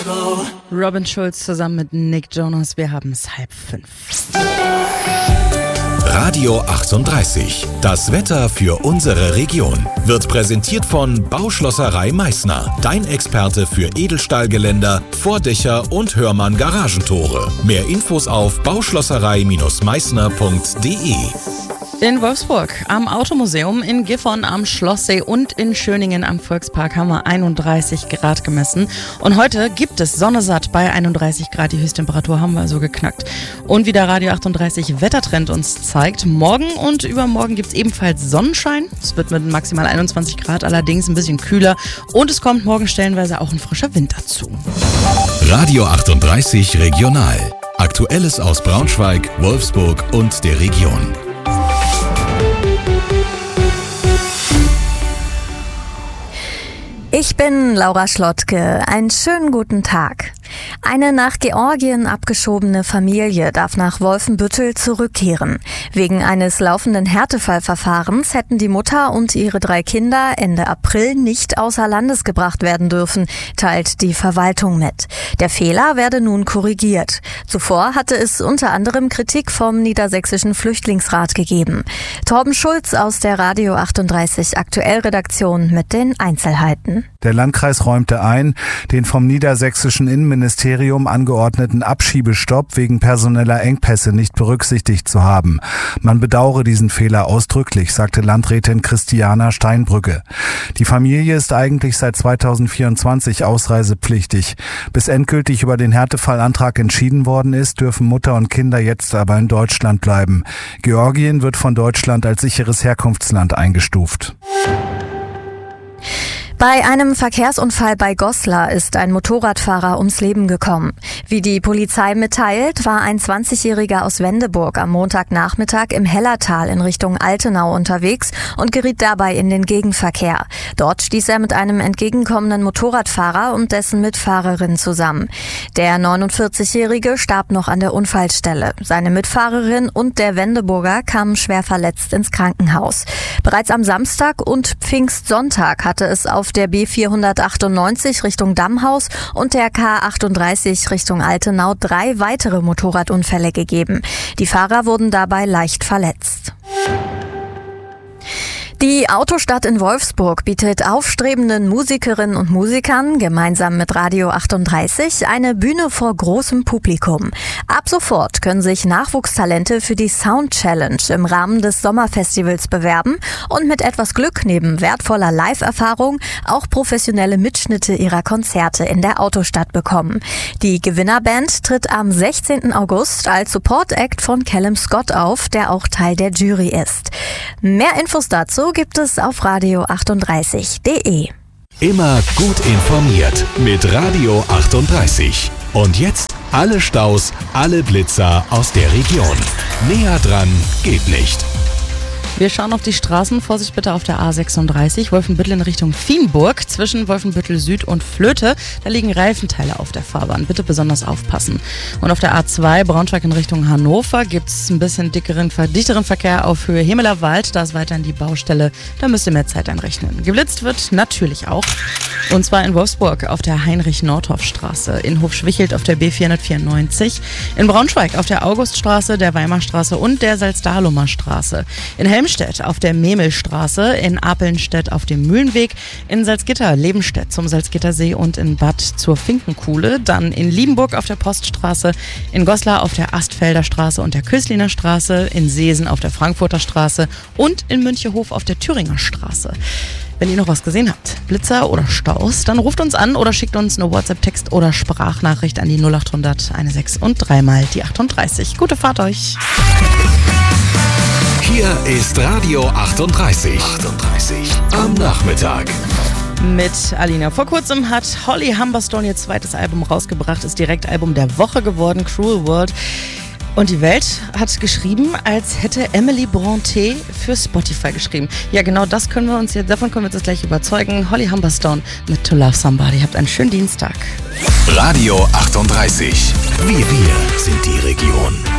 Robin Schulz zusammen mit Nick Jonas, wir haben es 4:30. Radio 38. Das Wetter für unsere Region wird präsentiert von Bauschlosserei Meißner. Dein Experte für Edelstahlgeländer, Vordächer und Hörmann Garagentore. Mehr Infos auf bauschlosserei-meißner.de. In Wolfsburg, am Automuseum, in Gifhorn am Schlosssee und in Schöningen am Volkspark haben wir 31 Grad gemessen. Und heute gibt es Sonne satt bei 31 Grad. Die Höchsttemperatur haben wir also geknackt. Und wie der Radio 38 Wettertrend uns zeigt, morgen und übermorgen gibt es ebenfalls Sonnenschein. Es wird mit maximal 21 Grad allerdings ein bisschen kühler. Und es kommt morgen stellenweise auch ein frischer Wind dazu. Radio 38 Regional. Aktuelles aus Braunschweig, Wolfsburg und der Region. Ich bin Laura Schlottke. Einen schönen guten Tag. Eine nach Georgien abgeschobene Familie darf nach Wolfenbüttel zurückkehren. Wegen eines laufenden Härtefallverfahrens hätten die Mutter und ihre 3 Kinder Ende April nicht außer Landes gebracht werden dürfen, teilt die Verwaltung mit. Der Fehler werde nun korrigiert. Zuvor hatte es unter anderem Kritik vom Niedersächsischen Flüchtlingsrat gegeben. Torben Schulz aus der Radio 38 Aktuellredaktion mit den Einzelheiten. Der Landkreis räumte ein, den vom niedersächsischen Innenministerium angeordneten Abschiebestopp wegen personeller Engpässe nicht berücksichtigt zu haben. Man bedauere diesen Fehler ausdrücklich, sagte Landrätin Christiana Steinbrücke. Die Familie ist eigentlich seit 2024 ausreisepflichtig. Bis endgültig über den Härtefallantrag entschieden worden ist, dürfen Mutter und Kinder jetzt aber in Deutschland bleiben. Georgien wird von Deutschland als sicheres Herkunftsland eingestuft. Bei einem Verkehrsunfall bei Goslar ist ein Motorradfahrer ums Leben gekommen. Wie die Polizei mitteilt, war ein 20-Jähriger aus Wendeburg am Montagnachmittag im Hellertal in Richtung Altenau unterwegs und geriet dabei in den Gegenverkehr. Dort stieß er mit einem entgegenkommenden Motorradfahrer und dessen Mitfahrerin zusammen. Der 49-Jährige starb noch an der Unfallstelle. Seine Mitfahrerin und der Wendeburger kamen schwer verletzt ins Krankenhaus. Bereits am Samstag und Pfingstsonntag hatte es auf der B498 Richtung Dammhaus und der K38 Richtung Altenau 3 weitere Motorradunfälle gegeben. Die Fahrer wurden dabei leicht verletzt. Die Autostadt in Wolfsburg bietet aufstrebenden Musikerinnen und Musikern gemeinsam mit Radio 38 eine Bühne vor großem Publikum. Ab sofort können sich Nachwuchstalente für die Sound Challenge im Rahmen des Sommerfestivals bewerben und mit etwas Glück neben wertvoller Live-Erfahrung auch professionelle Mitschnitte ihrer Konzerte in der Autostadt bekommen. Die Gewinnerband tritt am 16. August als Support-Act von Callum Scott auf, der auch Teil der Jury ist. Mehr Infos dazu gibt es auf radio38.de. Immer gut informiert mit Radio 38. Und jetzt alle Staus, alle Blitzer aus der Region. Näher dran geht nicht. Wir schauen auf die Straßen. Vorsicht bitte auf der A36, Wolfenbüttel in Richtung Vienburg, zwischen Wolfenbüttel Süd und Flöte. Da liegen Reifenteile auf der Fahrbahn. Bitte besonders aufpassen. Und auf der A2, Braunschweig in Richtung Hannover, gibt es ein bisschen dichteren Verkehr auf Höhe Hemelerwald. Da ist weiterhin die Baustelle. Da müsst ihr mehr Zeit einrechnen. Geblitzt wird natürlich auch. Und zwar in Wolfsburg auf der Heinrich-Nordhoff-Straße, in Hofschwichelt auf der B494, in Braunschweig auf der Auguststraße, der Weimarstraße und der Salzdahlumer Straße, in Helmstedt auf der Memelstraße, in Apelnstedt auf dem Mühlenweg, in Salzgitter, Lebenstedt zum Salzgittersee und in Bad zur Finkenkuhle, dann in Liebenburg auf der Poststraße, in Goslar auf der Astfelder Straße und der Kösliner Straße, in Seesen auf der Frankfurter Straße und in Münchehof auf der Thüringer Straße. Wenn ihr noch was gesehen habt, Blitzer oder Staus, dann ruft uns an oder schickt uns eine WhatsApp-Text oder Sprachnachricht an die 0800 16 und 3 mal die 38. Gute Fahrt euch! Hier ist Radio 38. Am Nachmittag. Mit Alina. Vor kurzem hat Holly Humberstone ihr zweites Album rausgebracht, ist direkt Album der Woche geworden, Cruel World. Und die Welt hat geschrieben, als hätte Emily Brontë für Spotify geschrieben. Ja, genau davon können wir uns jetzt gleich überzeugen. Holly Humberstone mit To Love Somebody. Habt einen schönen Dienstag. Radio 38. Wir sind die Region.